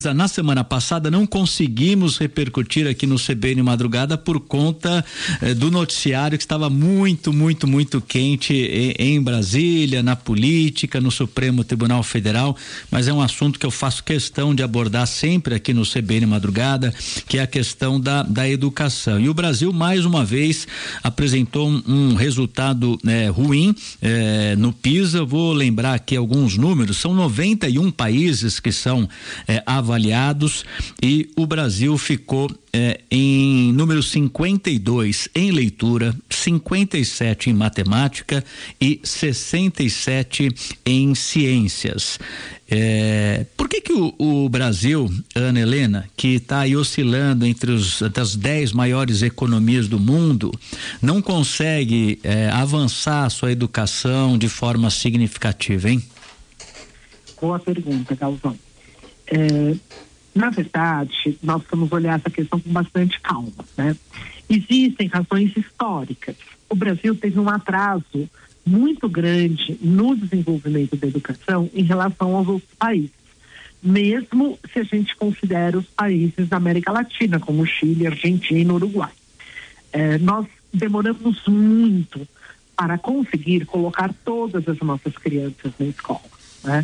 Na semana passada não conseguimos repercutir aqui no CBN Madrugada por conta do noticiário que estava muito quente em Brasília, na política, no Supremo Tribunal Federal, mas é um assunto que eu faço questão de abordar sempre aqui no CBN Madrugada, que é a questão da educação. E o Brasil mais uma vez apresentou um resultado ruim no PISA. Vou lembrar aqui alguns números, são 91 países que são avaliados e o Brasil ficou em número 52 em leitura, 57 em matemática e 67 em ciências. Por que o Brasil, Ana Helena, que está aí oscilando entre as 10 maiores economias do mundo, não consegue avançar a sua educação de forma significativa, hein? Boa pergunta, Galvão. Na verdade, nós vamos olhar essa questão com bastante calma, né? Existem razões históricas. O Brasil teve um atraso muito grande no desenvolvimento da educação em relação aos outros países, mesmo se a gente considera os países da América Latina, como Chile, Argentina, Uruguai. Nós demoramos muito para conseguir colocar todas as nossas crianças na escola, né?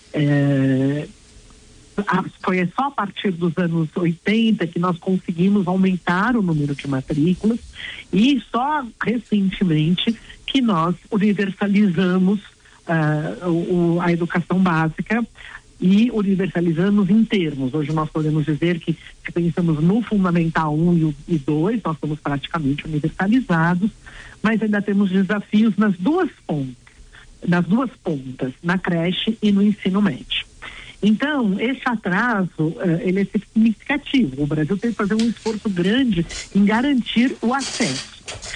Foi só a partir dos anos 80 que nós conseguimos aumentar o número de matrículas e só recentemente que nós universalizamos a educação básica e universalizamos em termos. Hoje nós podemos dizer que se pensamos no Fundamental 1 e 2, nós estamos praticamente universalizados, mas ainda temos desafios nas duas pontas, na creche e no ensino médio. Então, esse atraso, ele é significativo. O Brasil tem que fazer um esforço grande em garantir o acesso.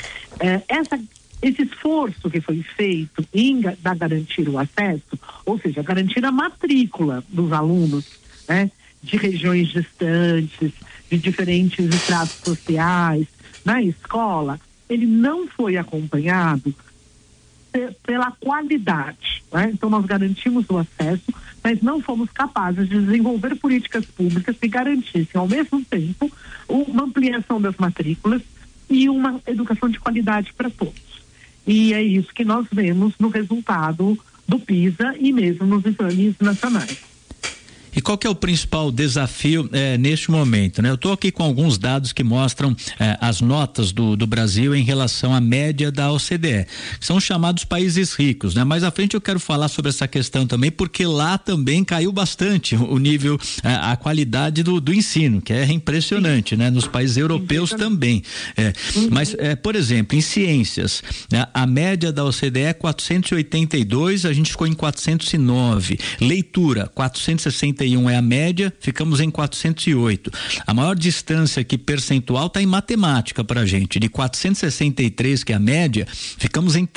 Esse esforço que foi feito em garantir o acesso, ou seja, garantir a matrícula dos alunos, né, de regiões distantes, de diferentes estratos sociais, na escola, ele não foi acompanhado pela qualidade, né? Então nós garantimos o acesso, mas não fomos capazes de desenvolver políticas públicas que garantissem ao mesmo tempo uma ampliação das matrículas e uma educação de qualidade para todos. E é isso que nós vemos no resultado do PISA e mesmo nos exames nacionais. E qual que é o principal desafio neste momento, né? Eu estou aqui com alguns dados que mostram as notas do Brasil em relação à média da OCDE, que são chamados países ricos, né? Mais à frente eu quero falar sobre essa questão também, porque lá também caiu bastante o nível, a qualidade do ensino, que é impressionante, né? Nos países europeus também. Mas, por exemplo, em ciências, a média da OCDE é 482, a gente ficou em 409. Leitura, 461 é a média, ficamos em 408. A maior distância aqui percentual está em matemática pra gente, de 463, que é a média, ficamos em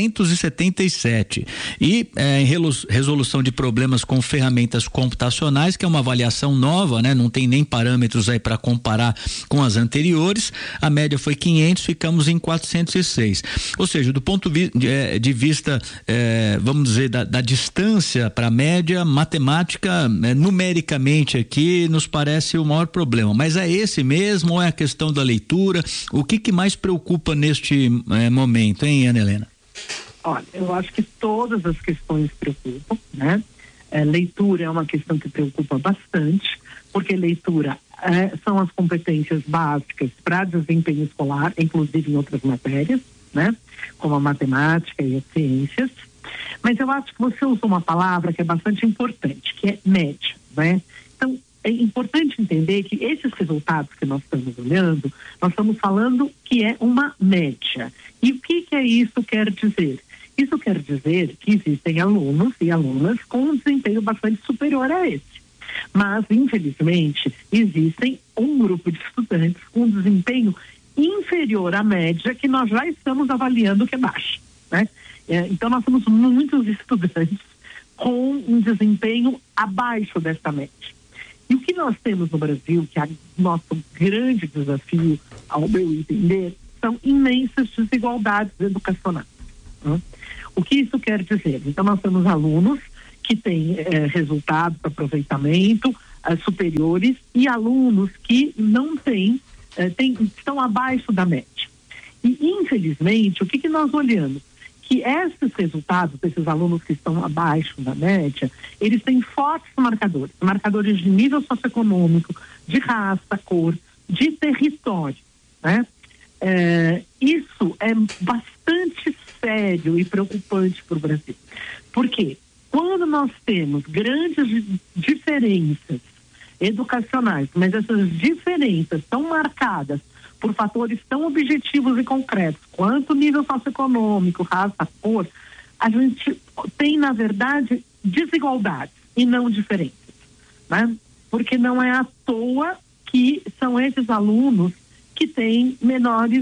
377. E em resolução de problemas com ferramentas computacionais, que é uma avaliação nova, né? Não tem nem parâmetros aí para comparar com as anteriores, a média foi 500, ficamos em 406. Ou seja, do ponto de vista, vamos dizer, da distância para a média, matemática, numericamente aqui nos parece o maior problema, mas é esse mesmo ou é a questão da leitura? O que mais preocupa neste momento, hein, Ana Helena? Olha, eu acho que todas as questões preocupam, né? Leitura é uma questão que preocupa bastante, porque leitura são as competências básicas para desempenho escolar, inclusive em outras matérias, né? Como a matemática e as ciências. Mas eu acho que você usou uma palavra que é bastante importante, que é média, né? Então, é importante entender que esses resultados que nós estamos olhando, nós estamos falando que é uma média. E o que isso quer dizer? Isso quer dizer que existem alunos e alunas com um desempenho bastante superior a esse. Mas, infelizmente, existem um grupo de estudantes com um desempenho inferior à média que nós já estamos avaliando que é baixo, né? Então nós temos muitos estudantes com um desempenho abaixo desta média. E o que nós temos no Brasil, que é o nosso grande desafio, ao meu entender, são imensas desigualdades educacionais, né? O que isso quer dizer? Então nós temos alunos que têm resultados, aproveitamento superiores e alunos que não têm, estão abaixo da média. E, infelizmente, o que nós olhamos? Que esses resultados desses alunos que estão abaixo da média, eles têm fortes marcadores de nível socioeconômico, de raça, cor, de território, né? Isso é bastante sério e preocupante para o Brasil. Por quê? Quando nós temos grandes diferenças educacionais, mas essas diferenças são marcadas por fatores tão objetivos e concretos quanto nível socioeconômico, raça, cor, a gente tem, na verdade, desigualdades e não diferenças, né? Porque não é à toa que são esses alunos que têm menores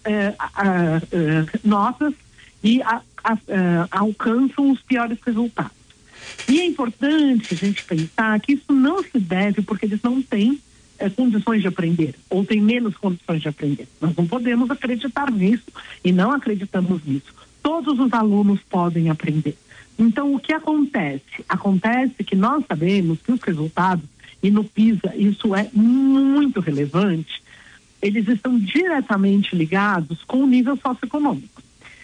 notas e alcançam os piores resultados. E é importante a gente pensar que isso não se deve porque eles não têm condições de aprender, ou têm menos condições de aprender. Nós não podemos acreditar nisso e não acreditamos nisso. Todos os alunos podem aprender. Então, o que acontece? Acontece que nós sabemos que os resultados, e no PISA isso é muito relevante, eles estão diretamente ligados com o nível socioeconômico.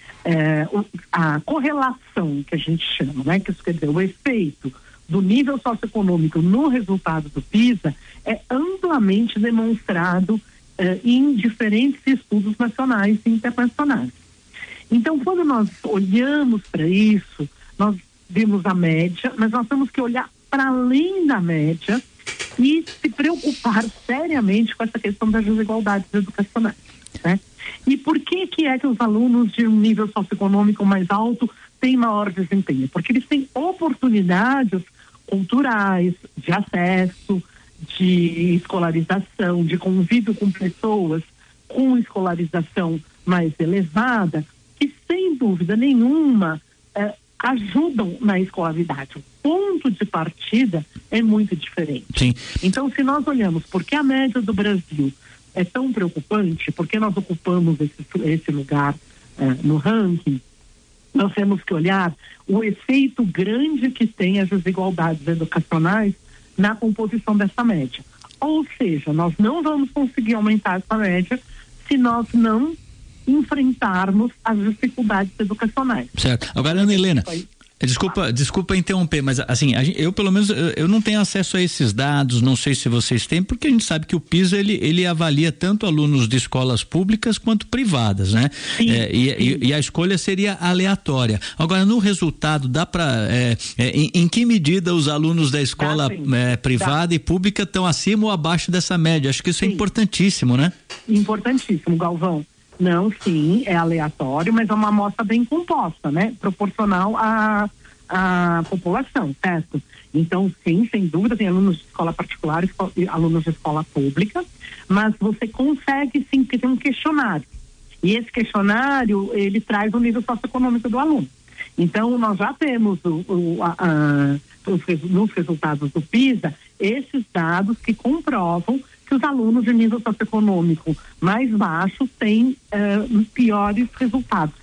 A correlação que a gente chama, né, que isso quer dizer, o efeito do nível socioeconômico no resultado do PISA é amplamente demonstrado em diferentes estudos nacionais e internacionais. Então, quando nós olhamos para isso, nós vimos a média, mas nós temos que olhar para além da média e se preocupar seriamente com essa questão das desigualdades educacionais, né? E por que é que os alunos de um nível socioeconômico mais alto têm maior desempenho? Porque eles têm oportunidades culturais, de acesso, de escolarização, de convívio com pessoas com escolarização mais elevada, que sem dúvida nenhuma ajudam na escolaridade. O ponto de partida é muito diferente. Sim. Então, se nós olhamos por que a média do Brasil é tão preocupante, porque nós ocupamos esse lugar no ranking, nós temos que olhar o efeito grande que tem as desigualdades educacionais na composição dessa média. Ou seja, nós não vamos conseguir aumentar essa média se nós não enfrentarmos as dificuldades educacionais. Certo. Agora, Ana Helena, desculpa interromper, mas assim, eu pelo menos eu não tenho acesso a esses dados, não sei se vocês têm, porque a gente sabe que o PISA ele avalia tanto alunos de escolas públicas quanto privadas, né? Sim, e a escolha seria aleatória. Agora, no resultado, dá para em que medida os alunos da escola privada e pública estão acima ou abaixo dessa média? Acho que isso é importantíssimo, né? Importantíssimo, Galvão. Não, sim, é aleatório, mas é uma amostra bem composta, né? Proporcional à população, certo? Então, sim, sem dúvida, tem alunos de escola particular e alunos de escola pública, mas você consegue, sim, porque tem um questionário. E esse questionário, ele traz o nível socioeconômico do aluno. Então, nós já temos nos resultados do PISA, esses dados que comprovam que os alunos de nível socioeconômico mais baixo têm piores resultados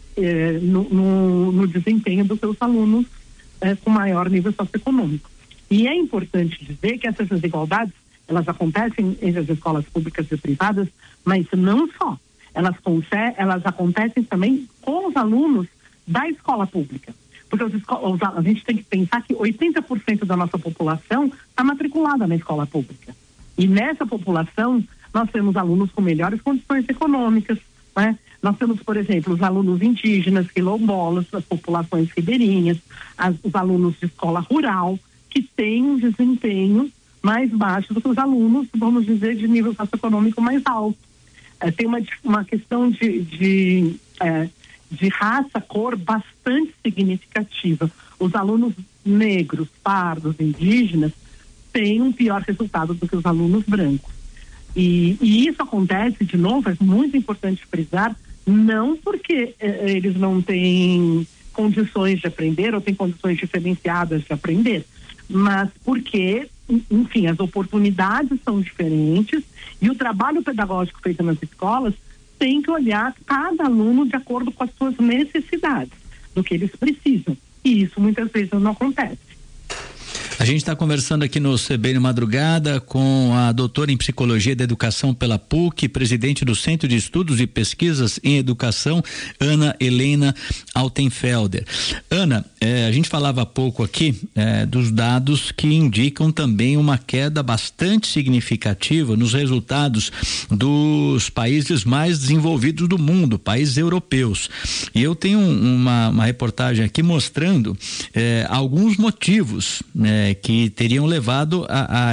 no desempenho dos seus alunos com maior nível socioeconômico. E é importante dizer que essas desigualdades, elas acontecem entre as escolas públicas e privadas, mas não só. Elas acontecem também com os alunos da escola pública. Porque a gente tem que pensar que 80% da nossa população está matriculada na escola pública. E nessa população, nós temos alunos com melhores condições econômicas, né? Nós temos, por exemplo, os alunos indígenas, quilombolas, as populações ribeirinhas, os alunos de escola rural, que têm um desempenho mais baixo do que os alunos, vamos dizer, de nível socioeconômico mais alto. Tem uma questão de raça, cor bastante significativa. Os alunos negros, pardos, indígenas, têm um pior resultado do que os alunos brancos. E isso acontece, de novo, é muito importante frisar, não porque eles não têm condições de aprender ou têm condições diferenciadas de aprender, mas porque, enfim, as oportunidades são diferentes e o trabalho pedagógico feito nas escolas tem que olhar cada aluno de acordo com as suas necessidades, do que eles precisam. E isso muitas vezes não acontece. A gente está conversando aqui no CBN Madrugada com a doutora em Psicologia da Educação pela PUC, presidente do Centro de Estudos e Pesquisas em Educação, Ana Helena Altenfelder. Ana, a gente falava há pouco aqui dos dados que indicam também uma queda bastante significativa nos resultados dos países mais desenvolvidos do mundo, países europeus. E eu tenho uma reportagem aqui mostrando alguns motivos que teriam levado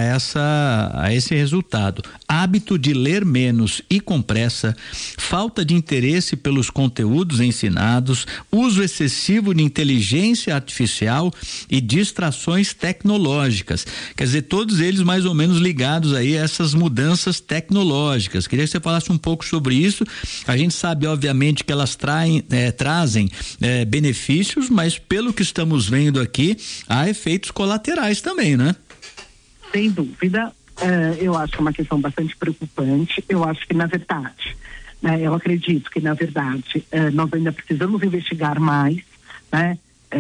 a esse resultado. Hábito de ler menos e com pressa, falta de interesse pelos conteúdos ensinados, uso excessivo de inteligência artificial e distrações tecnológicas. Quer dizer, todos eles mais ou menos ligados aí a essas mudanças tecnológicas. Queria que você falasse um pouco sobre isso. A gente sabe, obviamente, que elas trazem benefícios, mas pelo que estamos vendo aqui, há efeitos colaterais também, né? Sem dúvida. Eu acho que é uma questão bastante preocupante. Eu acho que, na verdade, eu acredito que, na verdade, nós ainda precisamos investigar mais, né?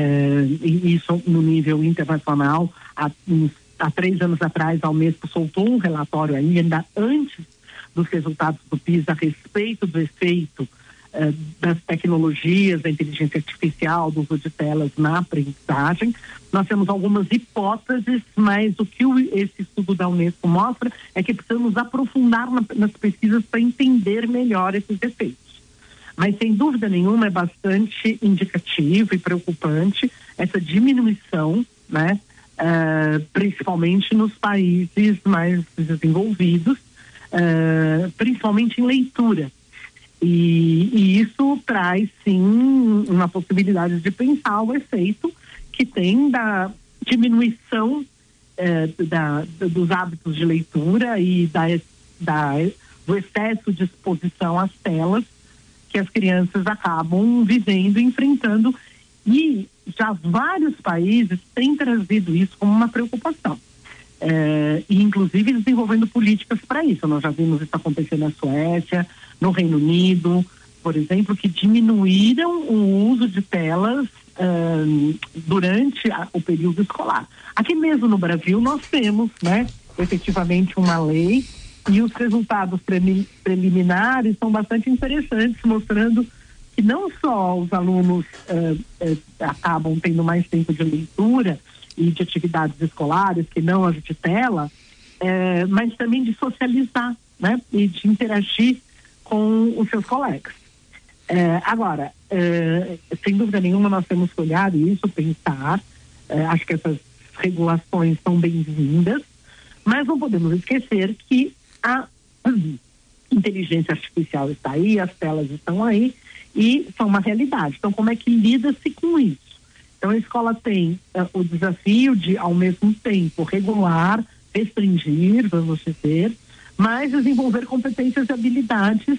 E isso no nível internacional. Há 3 anos atrás, a Unesco soltou um relatório ainda antes dos resultados do PISA a respeito do efeito das tecnologias, da inteligência artificial, do uso de telas na aprendizagem. Nós temos algumas hipóteses, mas o que esse estudo da Unesco mostra é que precisamos aprofundar nas pesquisas para entender melhor esses efeitos. Mas, sem dúvida nenhuma, é bastante indicativo e preocupante essa diminuição, né? Principalmente nos países mais desenvolvidos, principalmente em leitura. E isso traz, sim, uma possibilidade de pensar o efeito que tem da diminuição dos hábitos de leitura e do excesso de exposição às telas que as crianças acabam vivendo e enfrentando. E já vários países têm trazido isso como uma preocupação. E inclusive desenvolvendo políticas para isso. Nós já vimos isso acontecer na Suécia, no Reino Unido, por exemplo, que diminuíram o uso de telas durante o período escolar. Aqui mesmo no Brasil nós temos, né, efetivamente uma lei, e os resultados preliminares são bastante interessantes, mostrando que não só os alunos acabam tendo mais tempo de leitura e de atividades escolares, que não as de tela, mas também de socializar, né, e de interagir com os seus colegas. Agora, sem dúvida nenhuma, nós temos que olhar isso, pensar. Acho que essas regulações são bem-vindas, mas não podemos esquecer que a inteligência artificial está aí, as telas estão aí e são uma realidade. Então, como é que lida-se com isso? Então, a escola tem o desafio de, ao mesmo tempo, regular, restringir, vamos dizer, mas desenvolver competências e habilidades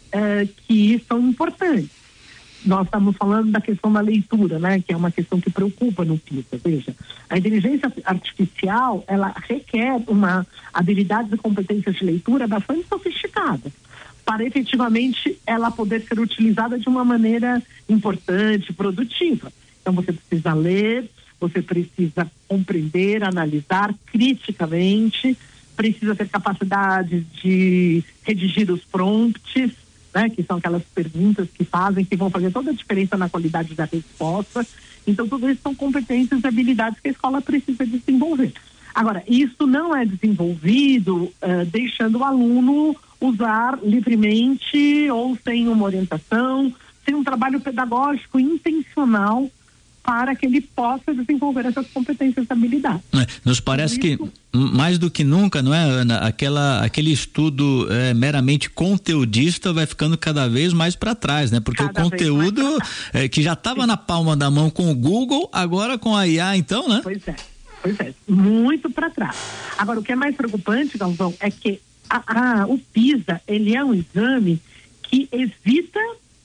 que são importantes. Nós estamos falando da questão da leitura, né, que é uma questão que preocupa no PISA. Veja, a inteligência artificial, ela requer uma habilidade e competências de leitura bastante sofisticada para efetivamente ela poder ser utilizada de uma maneira importante, produtiva. Então você precisa ler, você precisa compreender, analisar criticamente, precisa ter capacidade de redigir os prompts, né, que são aquelas perguntas que vão fazer toda a diferença na qualidade da resposta. Então, tudo isso são competências e habilidades que a escola precisa desenvolver. Agora, isso não é desenvolvido deixando o aluno usar livremente ou sem uma orientação, sem um trabalho pedagógico intencional para que ele possa desenvolver essas competências e habilidades. Nos parece que mais do que nunca, não é, Ana? Aquele estudo meramente conteudista vai ficando cada vez mais para trás, né? Porque o conteúdo que já estava na palma da mão com o Google, agora com a IA, então, né? Pois é, muito para trás. Agora, o que é mais preocupante, Galvão, é que o PISA, ele é um exame que evita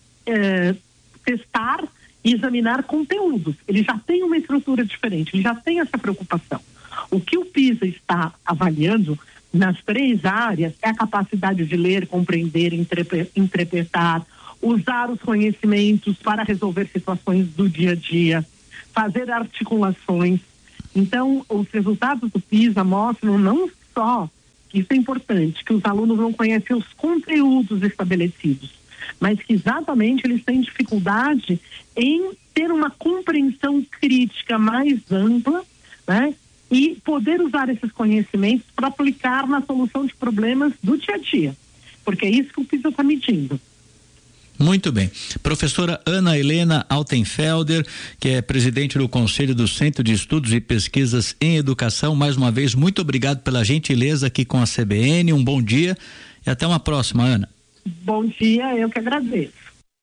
testar e examinar conteúdos. Ele já tem uma estrutura diferente, ele já tem essa preocupação. O que o PISA está avaliando nas 3 áreas é a capacidade de ler, compreender, interpretar, usar os conhecimentos para resolver situações do dia a dia, fazer articulações. Então, os resultados do PISA mostram não só, isso é importante, que os alunos não conhecem os conteúdos estabelecidos, mas que exatamente eles têm dificuldade em ter uma compreensão crítica mais ampla, né? E poder usar esses conhecimentos para aplicar na solução de problemas do dia a dia, porque é isso que o PISA está medindo. Muito bem. Professora Ana Helena Altenfelder, que é presidente do Conselho do Centro de Estudos e Pesquisas em Educação, mais uma vez, muito obrigado pela gentileza aqui com a CBN, um bom dia e até uma próxima, Ana. Bom dia, eu que agradeço.